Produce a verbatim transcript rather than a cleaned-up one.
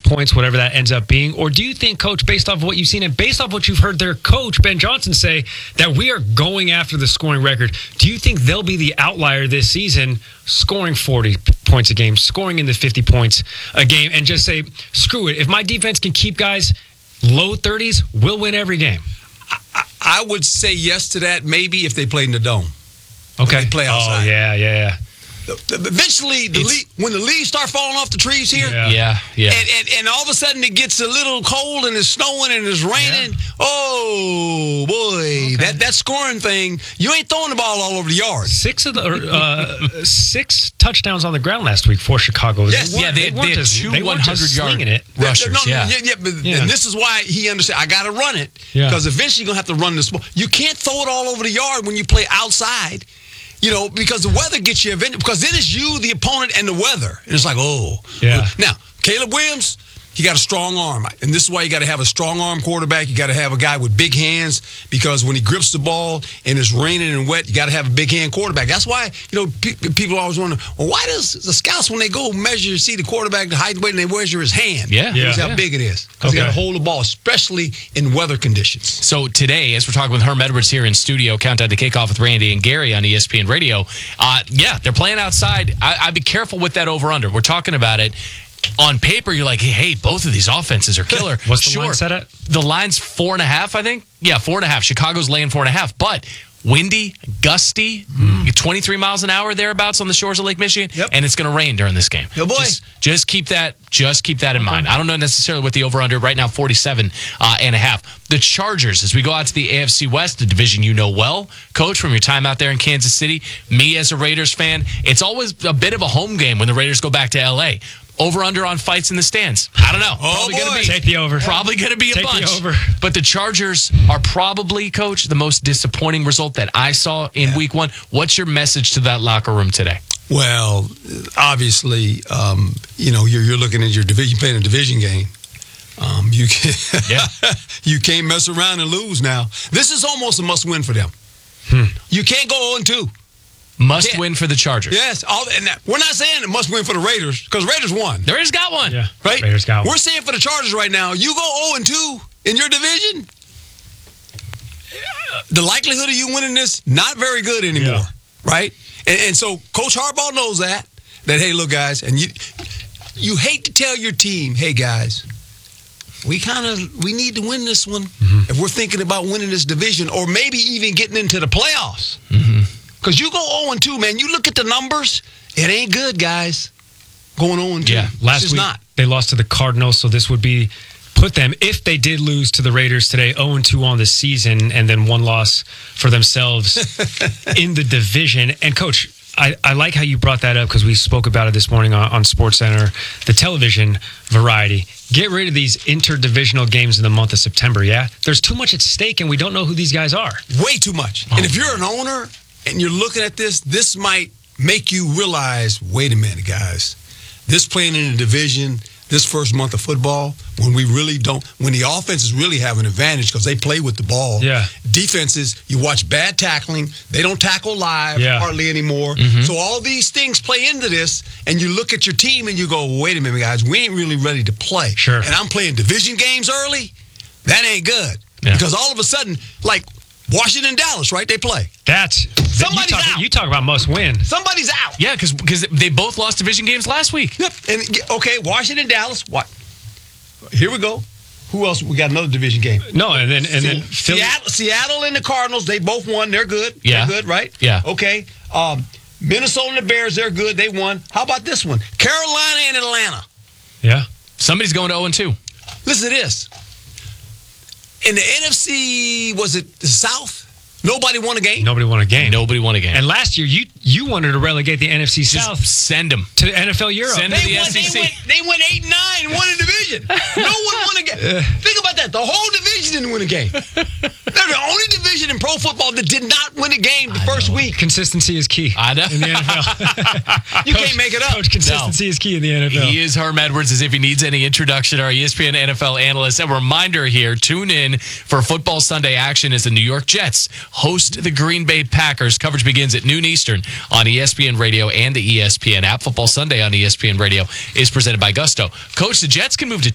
points, whatever that ends up being? Or do you think, Coach, based off what you've seen and based off what you've heard their coach, Ben Johnson, say, that we are going after the scoring record? Do you think they'll be the outlier this season, scoring forty points a game, scoring in the fifty points a game, and just say, screw it, if my defense can keep guys low thirties, we'll win every game? I, I would say yes to that, maybe if they played in the dome. Okay. If they play outside. Oh, yeah, yeah, yeah. Eventually, the leaf, when the leaves start falling off the trees here, Yeah. Yeah, yeah. and, and, and all of a sudden it gets a little cold and it's snowing and it's raining, Yeah. oh, boy, Okay. that, that scoring thing, you ain't throwing the ball all over the yard. Six of the uh, six touchdowns on the ground last week for Chicago. Yes. weren't- Yeah, they- weren't they had just- two they weren't just 100-yard slinging it. rushers, No, no, yeah. yeah, yeah, but, Yeah. And this is why he understands, I got to run it, Yeah. because eventually you're going to have to run this ball. You can't throw it all over the yard when you play outside. You know, because the weather gets you eventually, because then it's you, the opponent, and the weather. And it's like, oh. Yeah. Now, Caleb Williams, he got a strong arm. And this is why you got to have a strong arm quarterback. You got to have a guy with big hands, because when he grips the ball and it's raining and wet, you got to have a big hand quarterback. That's why, you know, pe- people always wonder, well, why does the scouts, when they go measure, see the quarterback, the height and weight, and they measure his hand? Yeah. Yeah. See how Yeah. big it is. Because Okay. you got to hold the ball, especially in weather conditions. So today, as we're talking with Herm Edwards here in studio, Countdown to Kickoff with Randy and Gary on E S P N Radio, uh, yeah, they're playing outside. I, I'd be careful with that over-under. We're talking about it. On paper, you're like, hey, both of these offenses are killer. What's the sure. line set at? The line's four and a half, I think. Yeah, four and a half. Chicago's laying four and a half. But windy, gusty, Mm. twenty-three miles an hour thereabouts on the shores of Lake Michigan, Yep. and it's going to rain during this game. Oh, boy. Just, just keep that. Just keep that in mind. I don't know necessarily what the over/under right now, forty-seven uh, and a half. The Chargers, as we go out to the A F C West, the division you know well, Coach, from your time out there in Kansas City. Me as a Raiders fan, it's always a bit of a home game when the Raiders go back to L A. Over/under on fights in the stands. I don't know. Oh, Probably gonna boy. be Take the over. Probably going to be a Take the bunch. over. But the Chargers are probably, Coach, the most disappointing result that I saw in Yeah. week one. What's your message to that locker room today? Well, obviously, um, you know, you're, you're looking at your division, you're playing a division game. Um, you can, Yeah. you can't mess around and lose now. This is almost a must-win for them. Hmm. You can't go oh and two. Must Yeah. win for the Chargers. Yes, all, and that, we're not saying it must win for the Raiders, because Raiders won. The Raiders got one. Yeah. Right? Raiders got one. We're saying for the Chargers right now, you go oh and two in your division, the likelihood of you winning this, not very good anymore. Yeah. Right? And, and so Coach Harbaugh knows that, that, hey, look, guys, and you you hate to tell your team, hey, guys, we kind of, we need to win this one Mm-hmm. if we're thinking about winning this division, or maybe even getting into the playoffs. Mm-hmm. Because you go oh and two, man, you look at the numbers, it ain't good, guys. Going oh and two. Yeah, Last it's week, not. they lost to the Cardinals, so this would be put them, if they did lose to the Raiders today, oh and two on the season, and then one loss for themselves in the division. And, Coach, I, I like how you brought that up, because we spoke about it this morning on, on SportsCenter, the television variety. Get rid of these interdivisional games in the month of September, yeah? There's too much at stake, and we don't know who these guys are. Way too much. And if you're an owner and you're looking at this, this might make you realize, wait a minute, guys. This playing in a division, this first month of football, when we really don't, when the offenses really have an advantage because they play with the ball. Yeah. Defenses, you watch bad tackling. They don't tackle live Yeah. hardly anymore. So all these things play into this, and you look at your team and you go, wait a minute, guys, we ain't really ready to play. Sure. And I'm playing division games early. That ain't good. Yeah. Because all of a sudden, like Washington, Dallas, right? They play. That's Somebody's you talk, out. You talk about must win. Somebody's out. Yeah, because they both lost division games last week. Yep. And okay, Washington, Dallas. What? Here we go. Who else? We got another division game. No, and then and then Se- Philly. Seattle, Seattle and the Cardinals. They both won. They're good. Yeah. They're good, right? Yeah. Okay. Um, Minnesota and the Bears. They're good. They won. How about this one? Carolina and Atlanta. Yeah. Somebody's going to oh and two. Listen to this. In the N F C, was it the South? Nobody won a game. Nobody won a game. Nobody won a game. And last year, you you wanted to relegate the N F C Just South send them. to N F L Europe. Send them to They the won, S they, E C. went, they went eight and nine and won a division. No one won a game. Think about that. The whole division didn't win a game. They're the only division in pro football that did not win a game the I first know. week. Consistency is key. I know. In the N F L. You can't make it up. Coach, consistency is key in the N F L. He is Herm Edwards, as if he needs any introduction, our E S P N N F L analyst. A reminder here, tune in for Football Sunday action as the New York Jets host the Green Bay Packers. Coverage begins at noon Eastern on E S P N Radio and the E S P N app. Football Sunday on E S P N Radio is presented by Gusto. Coach, the Jets can move to